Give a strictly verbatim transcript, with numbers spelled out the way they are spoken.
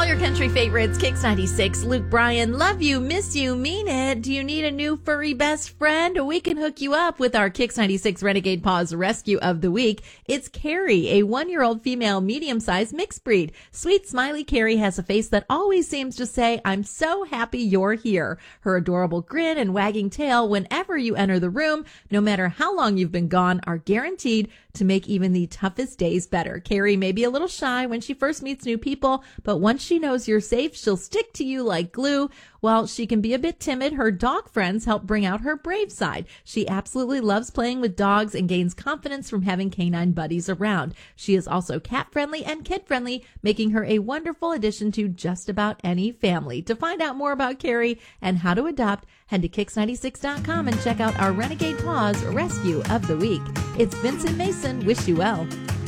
your country favorites, Kicks ninety-six, Luke Bryan, love you, miss you, mean it. Do you need a new furry best friend? We can hook you up with our Kicks ninety-six Renegade Paws Rescue of the Week. It's Carrie, a one-year-old female medium-sized mixed breed. Sweet, smiley Carrie has a face that always seems to say, I'm so happy you're here. Her adorable grin and wagging tail whenever you enter the room, no matter how long you've been gone, are guaranteed to make even the toughest days better. Carrie may be a little shy when she first meets new people, but once she knows you're safe, she'll stick to you like glue. While she can be a bit timid, her dog friends help bring out her brave side. She absolutely loves playing with dogs and gains confidence from having canine buddies around. She is also cat-friendly and kid-friendly, making her a wonderful addition to just about any family. To find out more about Carrie and how to adopt, head to kicks ninety-six dot com and check out our Renegade Paws Rescue of the Week. It's Vincent Mason. Wish you well.